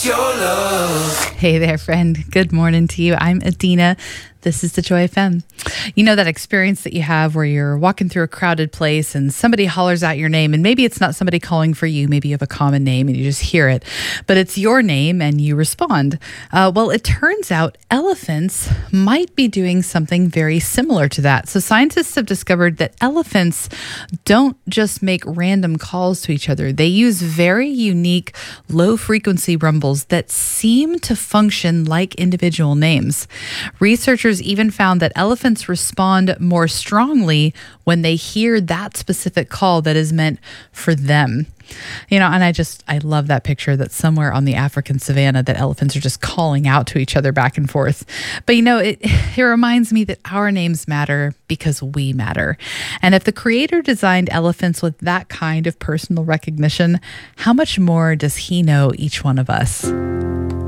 your love. Hey there, friend. Good morning to you. I'm Adina. This is the Joy FM. You know that experience that you have where you're walking through a crowded place and somebody hollers out your name, and maybe it's not somebody calling for you. Maybe you have a common name and you just hear it, but it's your name and you respond. Well, it turns out elephants might be doing something very similar to that. So scientists have discovered that elephants don't just make random calls to each other. They use very unique low-frequency rumbles that seem to function like individual names. Researchers even found that elephants respond more strongly when they hear that specific call that is meant for them. You know, and I love that picture that somewhere on the African savannah that elephants are just calling out to each other back and forth. But you know, it reminds me that our names matter because we matter. And if the Creator designed elephants with that kind of personal recognition, how much more does He know each one of us?